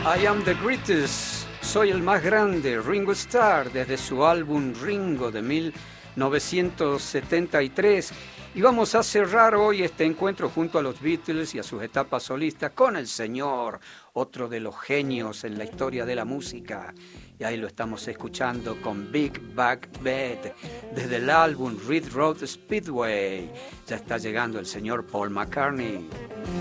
I am the greatest, soy el más grande, Ringo Starr, desde su álbum Ringo de 1973. Y vamos a cerrar hoy este encuentro junto a los Beatles y a sus etapas solistas con el señor, otro de los genios en la historia de la música. Y ahí lo estamos escuchando con Big Bad Bed, desde el álbum Red Road Speedway. Ya está llegando el señor Paul McCartney.